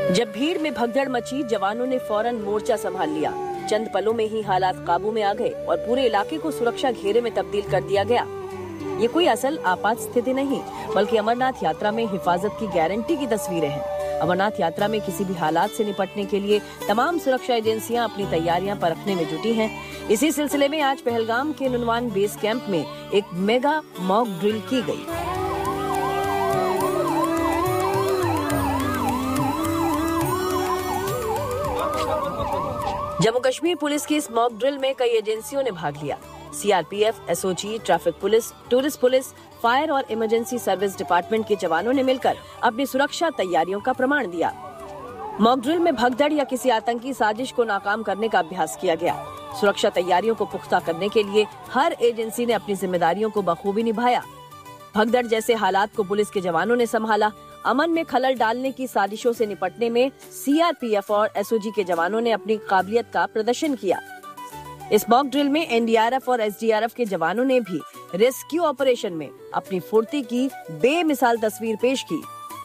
जब भीड़ में भगदड़ मची, जवानों ने फौरन मोर्चा संभाल लिया। चंद पलों में ही हालात काबू में आ गए और पूरे इलाके को सुरक्षा घेरे में तब्दील कर दिया गया। ये कोई असल आपात स्थिति नहीं, बल्कि अमरनाथ यात्रा में हिफाजत की गारंटी की तस्वीरें हैं। अमरनाथ यात्रा में किसी भी हालात से निपटने के लिए तमाम सुरक्षा एजेंसियां अपनी तैयारियां परखने में जुटी हैं। इसी सिलसिले में आज पहलगाम के नुनवान बेस कैंप में एक मेगा मॉक ड्रिल की गई। जम्मू कश्मीर पुलिस की इस मॉक ड्रिल में कई एजेंसियों ने भाग लिया। CRPF, SOG, traffic police, tourist police, fire और इमरजेंसी सर्विस डिपार्टमेंट के जवानों ने मिलकर अपनी सुरक्षा तैयारियों का प्रमाण दिया। मॉक ड्रिल में भगदड़ या किसी आतंकी साजिश को नाकाम करने का अभ्यास किया गया। सुरक्षा तैयारियों को पुख्ता करने के लिए हर एजेंसी ने अपनी जिम्मेदारियों को बखूबी निभाया। भगदड़ जैसे हालात को पुलिस के जवानों ने संभाला। अमन में खलल डालने की साजिशों से निपटने में सीआरपीएफ और एसओजी के जवानों ने अपनी काबिलियत का प्रदर्शन किया। इस मॉक ड्रिल में एनडीआरएफ और एसडीआरएफ के जवानों ने भी रेस्क्यू ऑपरेशन में अपनी फुर्ती की बेमिसाल तस्वीर पेश की।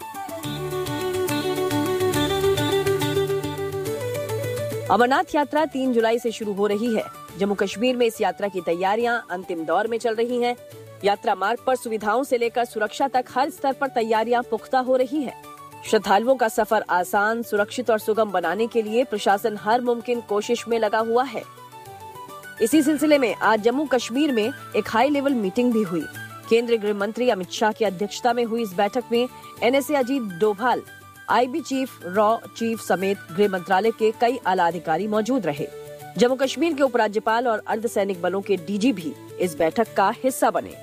अमरनाथ यात्रा 3 जुलाई से शुरू हो रही है। जम्मू कश्मीर में इस यात्रा की तैयारियां अंतिम दौर में चल रही हैं। यात्रा मार्ग पर सुविधाओं से लेकर सुरक्षा तक हर स्तर पर तैयारियां पुख्ता हो रही हैं। श्रद्धालुओं का सफर आसान, सुरक्षित और सुगम बनाने के लिए प्रशासन हर मुमकिन कोशिश में लगा हुआ है। इसी सिलसिले में आज जम्मू कश्मीर में एक हाई लेवल मीटिंग भी हुई। केंद्रीय गृह मंत्री अमित शाह की अध्यक्षता में हुई इस बैठक में NSA Ajit Doval, IB chief, raw chief समेत गृह मंत्रालय के कई आला अधिकारी मौजूद रहे। जम्मू कश्मीर के उपराज्यपाल और अर्धसैनिक बलों के डीजी भी इस बैठक का हिस्सा बने।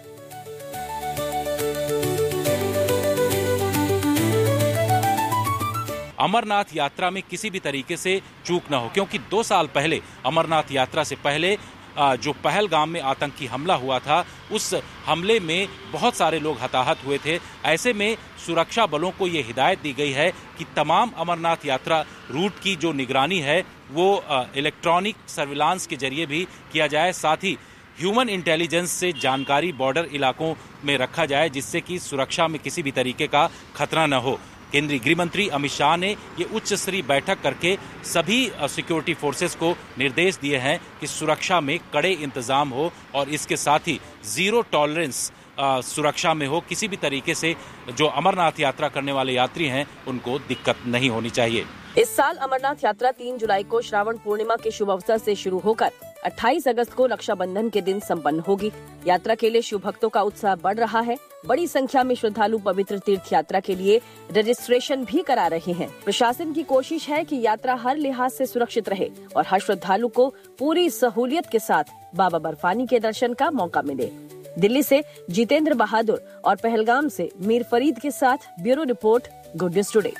अमरनाथ यात्रा में किसी भी तरीके से चूक न हो, क्योंकि 2 साल पहले अमरनाथ यात्रा से पहले जो पहलगाम में आतंकी हमला हुआ था, उस हमले में बहुत सारे लोग हताहत हुए थे। ऐसे में सुरक्षा बलों को ये हिदायत दी गई है कि तमाम अमरनाथ यात्रा रूट की जो निगरानी है वो इलेक्ट्रॉनिक सर्विलांस के जरिए भी किया जाए। साथ ही ह्यूमन इंटेलिजेंस से जानकारी बॉर्डर इलाकों में रखा जाए, जिससे कि सुरक्षा में किसी भी तरीके का खतरा न हो। केंद्रीय गृह मंत्री अमित शाह ने ये उच्च स्तरीय बैठक करके सभी सिक्योरिटी फोर्सेस को निर्देश दिए हैं कि सुरक्षा में कड़े इंतजाम हो और इसके साथ ही जीरो टॉलरेंस सुरक्षा में हो। किसी भी तरीके से जो अमरनाथ यात्रा करने वाले यात्री हैं उनको दिक्कत नहीं होनी चाहिए। इस साल अमरनाथ यात्रा 3 जुलाई को श्रावण पूर्णिमा के शुभ अवसर से शुरू होकर 28 अगस्त को रक्षाबंधन के दिन संपन्न होगी। यात्रा के लिए शिव भक्तों का उत्साह बढ़ रहा है। बड़ी संख्या में श्रद्धालु पवित्र तीर्थ यात्रा के लिए रजिस्ट्रेशन भी करा रहे हैं। प्रशासन की कोशिश है कि यात्रा हर लिहाज से सुरक्षित रहे और हर श्रद्धालु को पूरी सहूलियत के साथ बाबा बर्फानी के दर्शन का मौका मिले। दिल्ली से जितेंद्र बहादुर और पहलगाम से मीर फरीद के साथ bureau report, good news today.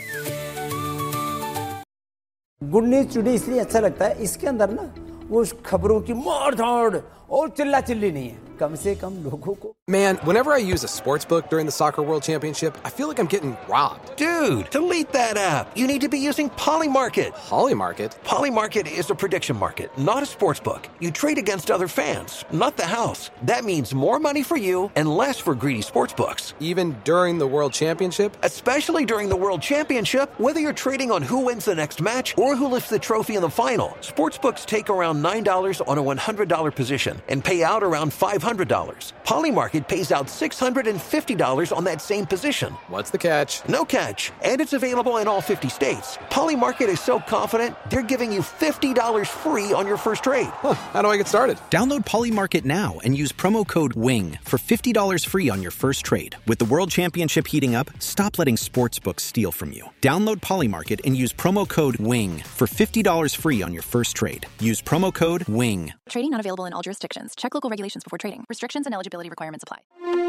Good news today इसलिए अच्छा लगता है, इसके अंदर ना वो खबरों की मार धाड़ और चिल्ला चिल्ली नहीं है, कम से कम लोगों को। Man, whenever I use a sports book during the Soccer World Championship, I feel like I'm getting robbed. Dude, delete that app. You need to be using Polymarket. Polymarket? Polymarket is a prediction market, not a sports book. You trade against other fans, not the house. That means more money for you and less for greedy sports books. Even during the World Championship? Especially during the World Championship, whether you're trading on who wins the next match or who lifts the trophy in the final. Sports books take around $9 on a $100 position and pay out around $500. Polymarket pays out $650 on that same position. What's the catch? No catch. And it's available in all 50 states. Polymarket is so confident, they're giving you $50 free on your first trade. Huh, how do I get started? Download Polymarket now and use promo code WING for $50 free on your first trade. With the World Championship heating up, stop letting sportsbooks steal from you. Download Polymarket and use promo code WING for $50 free on your first trade. Use promo code WING. Trading not available in all jurisdictions. Check local regulations before trading. Restrictions and eligibility requirements apply.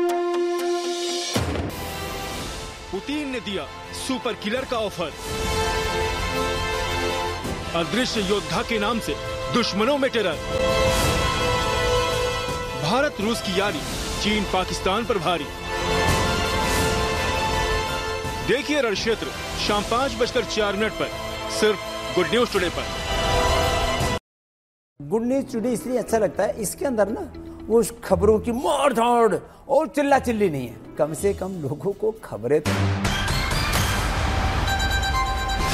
Putin ने दिया super killer का offer. अदृश्य योद्धा के नाम से दुश्मनों में टेरर। भारत रूस की यारी, चीन पाकिस्तान पर भारी। देखिए रण क्षेत्र शाम 5:04 पर सिर्फ गुड न्यूज टुडे पर। गुड न्यूज टुडे इसलिए अच्छा लगता है, इसके अंदर ना वो खबरों की मार धाड़ और चिल्ला चिल्ली नहीं है, कम से कम लोगों को खबरें तो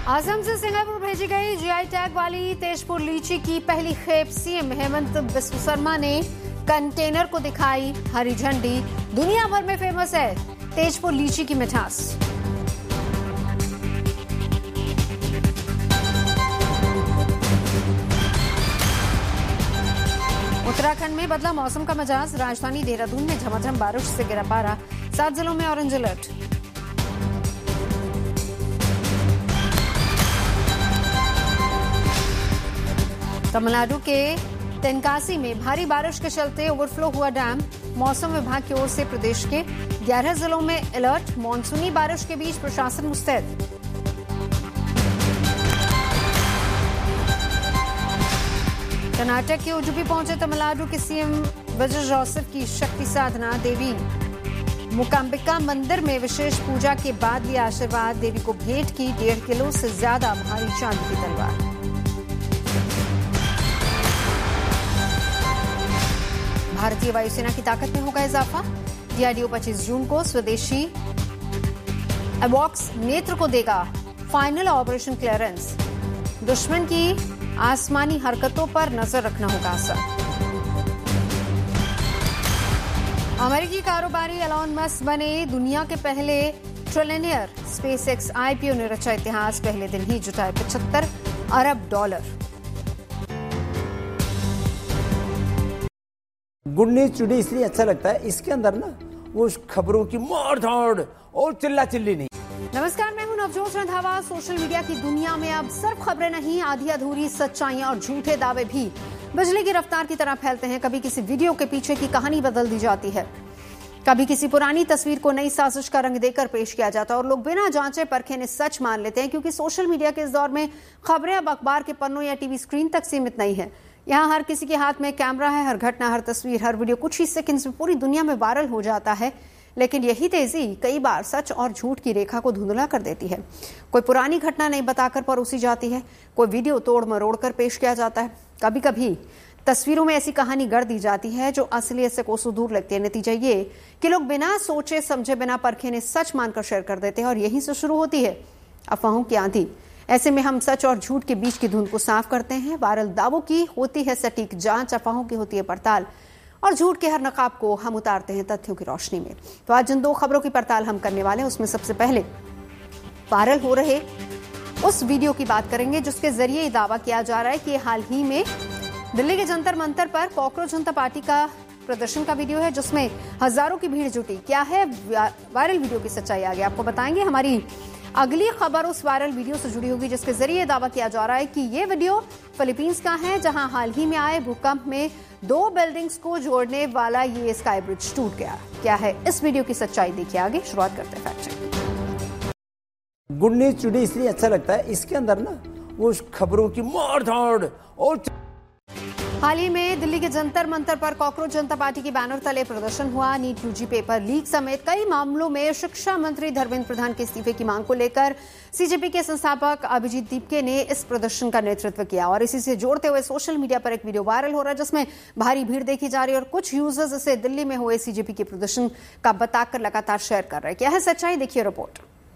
आजम से सिंगापुर भेजी गई जीआई टैग वाली तेजपुर लीची की पहली खेप सीएम हेमंत बिस्व शर्मा ने कंटेनर को दिखाई हरी झंडी। दुनिया भर में फेमस है तेजपुर लीची की मिठास। उत्तराखंड में बदला मौसम का मिजाज। राजधानी देहरादून में झमाझम बारिश से गिरा पारा। 7 जिलों में ऑरेंज अलर्ट। तमिलनाडु के तेनकासी में भारी बारिश के चलते ओवरफ्लो हुआ डैम। मौसम विभाग की ओर से प्रदेश के 11 जिलों में अलर्ट। मानसूनी बारिश के बीच प्रशासन मुस्तैद। कर्नाटक के उडुपी पहुंचे तमिलनाडु के सीएम विजय जोसेफ की शक्ति साधना। देवी मुकाम्बिका मंदिर में विशेष पूजा के बाद लिया आशीर्वाद। देवी को भेंट की 1.5 किलो से ज्यादा भारी चांदी की तलवार। भारतीय वायुसेना की ताकत में होगा इजाफा। डीआरडीओ 25 जून को स्वदेशी एवॉक्स नेत्र को देगा फाइनल ऑपरेशन क्लियरेंस। दुश्मन की आसमानी हरकतों पर नजर रखना होगा असर। अमेरिकी कारोबारी एलॉन मस्क बने दुनिया के पहले ट्रिलियनियर। स्पेसएक्स आईपीओ ने रचा इतिहास। पहले दिन ही जुटाए $75 अरब। गुड न्यूज टुडे इसलिए अच्छा लगता है, इसके अंदर ना वो खबरों की मार धाड़ और चिल्ला चिल्ली नहीं। नमस्कार, मैं हूं नवजोत रंधावा। सोशल मीडिया की दुनिया में अब सिर्फ खबरें नहीं, आधी अधूरी सच्चाइयां और झूठे दावे भी बिजली की रफ्तार की तरह फैलते हैं। कभी किसी वीडियो के पीछे की कहानी बदल दी जाती है, कभी किसी पुरानी तस्वीर को नई साजिश का रंग देकर पेश किया जाता है और लोग बिना जांचे परखे ने सच मान लेते हैं। क्योंकि सोशल मीडिया के इस दौर में खबरें अब अखबार के पन्नों या टीवी स्क्रीन तक सीमित नहीं है। यहाँ हर किसी के हाथ में कैमरा है। हर घटना, हर तस्वीर, हर वीडियो कुछ ही सेकंड्स में पूरी दुनिया में वायरल हो जाता है। लेकिन यही तेजी कई बार सच और झूठ की रेखा को धुंधला कर देती है। कोई पुरानी घटना नहीं बताकर परोसी जाती है, कोई वीडियो तोड़ मरोड़ कर पेश किया जाता है। कभी कभी तस्वीरों में ऐसी कहानी गढ़ दी जाती है जो असलियत से कोसों दूर लगती है। नतीजा ये कि लोग बिना सोचे समझे, बिना परखे ने सच मानकर शेयर कर देते हैं और यहीं से शुरू होती है अफवाहों की आंधी। ऐसे में हम सच और झूठ के बीच की धुंध को साफ करते हैं। वायरल दावों की होती है सटीक जांच, अफवाहों की होती है पड़ताल और झूठ के हर नकाब को हम उतारते हैं तथ्यों की रोशनी में। तो आज जिन 2 खबरों की पड़ताल हम करने वाले हैं उसमें सबसे पहले वायरल हो रहे उस वीडियो की बात करेंगे जिसके जरिए दावा किया जा रहा है कि हाल ही में दिल्ली के जंतर मंतर पर कॉकरोच जनता पार्टी का प्रदर्शन का वीडियो है जिसमें हजारों की भीड़ जुटी। क्या है वायरल वीडियो की सच्चाई, आगे आपको बताएंगे। हमारी अगली खबर उस वायरल वीडियो से जुड़ी होगी जिसके जरिए दावा किया जा रहा है कि ये वीडियो फिलीपींस का है जहां हाल ही में आए भूकंप में 2 बिल्डिंग्स को जोड़ने वाला ये स्काई ब्रिज टूट गया। क्या है इस वीडियो की सच्चाई, देखिए आगे। शुरुआत करते हैं fact check. Good news today इसलिए अच्छा लगता है, इसके अंदर ना वो खबरों की मार धाड़ और हाल ही में दिल्ली के जंतर मंतर पर कॉकरोच जनता पार्टी के बैनर तले प्रदर्शन हुआ। नीट यूजी पेपर लीक समेत कई मामलों में शिक्षा मंत्री धर्मेंद्र प्रधान के इस्तीफे की मांग को लेकर सीजेपी के संस्थापक अभिजीत दीपके ने इस प्रदर्शन का नेतृत्व किया और इसी से जोड़ते हुए सोशल मीडिया पर एक वीडियो वायरल हो रहा है जिसमें भारी भीड़ देखी जा रही है और कुछ यूजर्स इसे दिल्ली में हुए सीजेपी के प्रदर्शन का बताकर लगातार शेयर कर रहे हैं। क्या है सच्चाई, देखिए रिपोर्ट।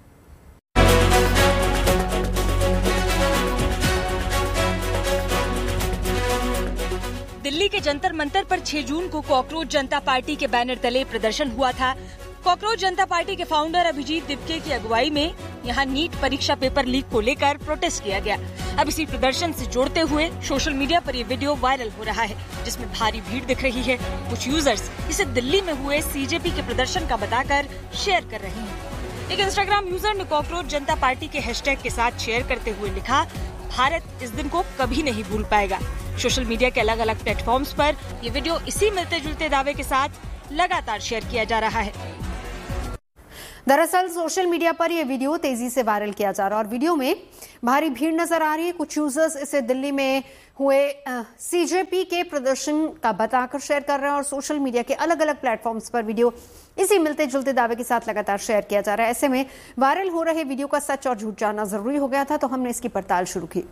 दिल्ली के जंतर मंतर पर 6 जून को कॉकरोच जनता पार्टी के बैनर तले प्रदर्शन हुआ था। कॉकरोच जनता पार्टी के फाउंडर अभिजीत दीपके की अगुवाई में यहां नीट परीक्षा पेपर लीक को लेकर प्रोटेस्ट किया गया। अब इसी प्रदर्शन से जोड़ते हुए सोशल मीडिया पर ये वीडियो वायरल हो रहा है जिसमें भारी भीड़ दिख रही है। कुछ यूजर्स इसे दिल्ली में हुए सीजेपी के प्रदर्शन का बताकर शेयर कर रहे हैं। एक इंस्टाग्राम यूजर ने कॉकरोच जनता पार्टी के हैशटैग के साथ शेयर करते हुए लिखा, भारत इस दिन को कभी नहीं भूल पाएगा। सोशल मीडिया के अलग अलग प्लेटफॉर्म्स पर ये वीडियो इसी मिलते जुलते दावे के साथ लगातार शेयर किया जा रहा है। दरअसल सोशल मीडिया पर यह वीडियो तेजी से वायरल किया जा रहा है और वीडियो में भारी भीड़ नजर आ रही है। कुछ यूजर्स इसे दिल्ली में हुए सीजेपी के प्रदर्शन का बताकर शेयर कर रहे हैं और सोशल मीडिया के अलग अलग प्लेटफॉर्म्स पर वीडियो इसी मिलते जुलते दावे के साथ लगातार शेयर किया जा रहा है। ऐसे में वायरल हो रहे वीडियो का सच और झूठ जानना जरूरी हो गया था तो हमने इसकी पड़ताल शुरू की।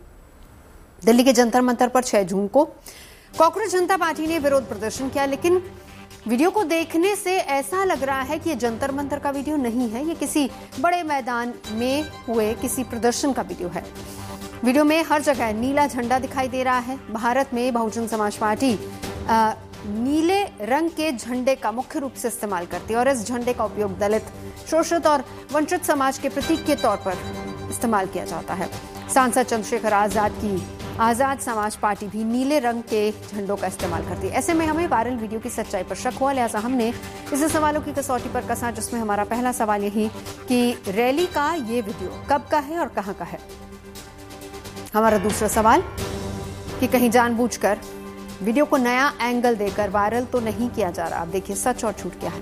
दिल्ली के जंतर मंतर पर 6 जून को कॉकरोच जनता पार्टी ने विरोध प्रदर्शन किया लेकिन वीडियो को देखने से ऐसा लग रहा है कि ये जंतर मंतर का वीडियो नहीं है, ये किसी बड़े मैदान में हुए किसी प्रदर्शन का वीडियो है। वीडियो में हर जगह नीला झंडा दिखाई दे रहा है। भारत में बहुजन समाज पार्टी नीले रंग के झंडे का मुख्य रूप से इस्तेमाल करती है और इस झंडे का उपयोग दलित, शोषित और वंचित समाज के प्रतीक के तौर पर इस्तेमाल किया जाता है। सांसद चंद्रशेखर आजाद की आजाद समाज पार्टी भी नीले रंग के झंडों का इस्तेमाल करती है। ऐसे में हमें वायरल वीडियो की सच्चाई पर शक हुआ, लिहाजा हमने इसे सवालों की कसौटी पर कसा, जिसमें हमारा पहला सवाल यही कि रैली का ये वीडियो कब का है और कहां का है। हमारा दूसरा सवाल कि कहीं जानबूझकर वीडियो को नया एंगल देकर वायरल तो नहीं किया जा रहा। आप देखिए सच और झूठ क्या है।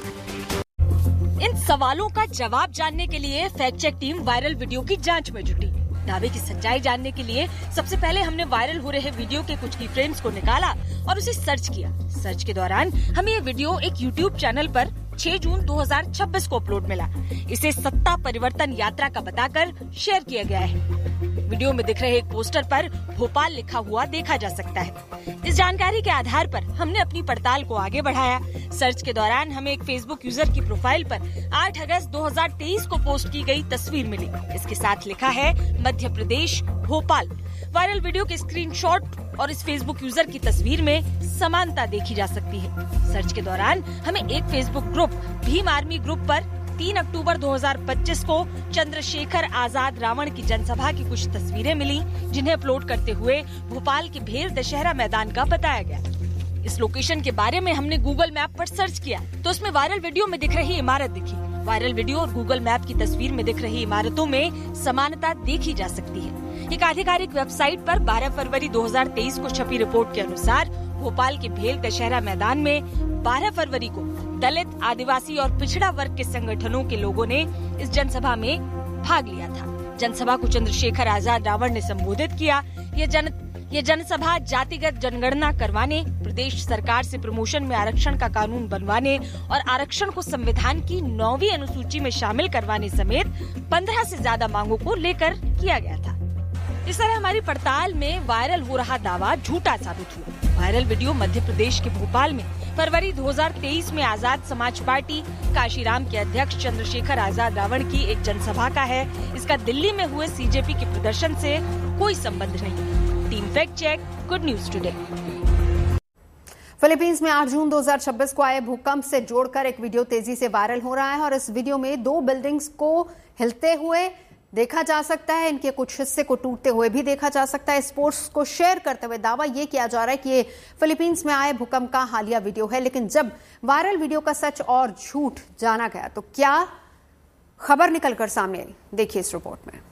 इन सवालों का जवाब जानने के लिए fact check team viral video की जांच में जुटी। दावे की सच्चाई जानने के लिए सबसे पहले हमने वायरल हो रहे वीडियो के कुछ की फ्रेम्स को निकाला और उसे सर्च किया। सर्च के दौरान हमें ये वीडियो एक यूट्यूब चैनल पर 6 जून 2026 को अपलोड मिला। इसे सत्ता परिवर्तन यात्रा का बताकर शेयर किया गया है। वीडियो में दिख रहे एक पोस्टर पर भोपाल लिखा हुआ देखा जा सकता है। इस जानकारी के आधार पर हमने अपनी पड़ताल को आगे बढ़ाया। सर्च के दौरान हमें एक फेसबुक यूजर की प्रोफाइल पर 8 अगस्त 2023 को पोस्ट की गई तस्वीर मिली। इसके साथ लिखा है मध्य प्रदेश भोपाल। वायरल वीडियो के स्क्रीनशॉट और इस फेसबुक यूजर की तस्वीर में समानता देखी जा सकती है। सर्च के दौरान हमें एक Facebook group Bhim army group पर 3 अक्टूबर 2025 को चंद्रशेखर आजाद रावण की जनसभा की कुछ तस्वीरें मिली, जिन्हें अपलोड करते हुए भोपाल के भेल दशहरा मैदान का बताया गया। इस लोकेशन के बारे में हमने गूगल मैप पर सर्च किया तो उसमें वायरल वीडियो में दिख रही इमारत दिखी। वायरल वीडियो और गूगल मैप की तस्वीर में दिख रही इमारतों में समानता देखी जा सकती है। एक आधिकारिक वेबसाइट पर 12 फरवरी 2023 को छपी रिपोर्ट के अनुसार भोपाल के भेल दशहरा मैदान में 12 फरवरी को दलित, आदिवासी और पिछड़ा वर्ग के संगठनों के लोगों ने इस जनसभा में भाग लिया था। जनसभा को चंद्रशेखर आजाद रावण ने संबोधित किया। ये जनसभा जातिगत जनगणना करवाने, प्रदेश सरकार से प्रमोशन में आरक्षण का कानून बनवाने और आरक्षण को संविधान की 9वीं अनुसूची में शामिल करवाने समेत 15 से ज्यादा मांगों को लेकर किया गया था। इस तरह हमारी पड़ताल में वायरल हो रहा दावा झूठा साबित हुआ। वायरल वीडियो मध्य प्रदेश के भोपाल में फरवरी 2023 में आजाद समाज पार्टी काशीराम के अध्यक्ष चंद्रशेखर आजाद रावण की एक जनसभा का है। इसका दिल्ली में हुए सीजेपी के प्रदर्शन से कोई संबंध नहीं। Team fact check, good news today. Philippines में 8 जून 2026 को आए भूकंप से जोड़कर एक वीडियो तेजी से वायरल हो रहा है और इस वीडियो में 2 बिल्डिंग्स को हिलते हुए देखा जा सकता है। इनके कुछ हिस्से को टूटते हुए भी देखा जा सकता है। स्पोर्ट्स को शेयर करते हुए दावा ये किया जा रहा है कि ये फिलीपींस में आए भूकंप का हालिया वीडियो है। लेकिन जब वायरल वीडियो का सच और झूठ जाना गया तो क्या खबर निकलकर सामने आई, देखिए इस रिपोर्ट में।